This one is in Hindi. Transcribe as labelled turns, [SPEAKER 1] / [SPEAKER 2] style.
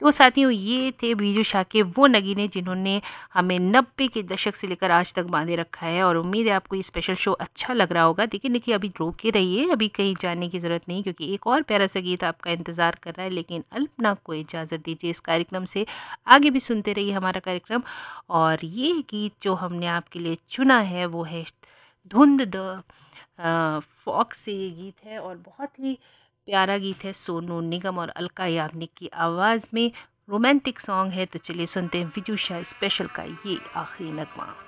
[SPEAKER 1] तो साथियों, ये थे बीजू शाह के वो नगीने जिन्होंने हमें 90 के दशक से लेकर आज तक बांधे रखा है। और उम्मीद है आपको ये स्पेशल शो अच्छा लग रहा होगा। देखिए देखिए, अभी रोके रहिए, अभी कहीं जाने की ज़रूरत नहीं, क्योंकि एक और प्यारा सा गीत आपका इंतज़ार कर रहा है। लेकिन अल्पना को इजाज़त दीजिए इस कार्यक्रम से, आगे भी सुनते रहिए हमारा कार्यक्रम। और ये गीत जो हमने आपके लिए चुना है वो है धुंध द फॉक से ये गीत है, और बहुत ही प्यारा गीत है। सोनू निगम और अलका याग्निक की आवाज़ में रोमांटिक सॉन्ग है। तो चलिए सुनते हैं विदुषा स्पेशल का ये आखिरी नगमा।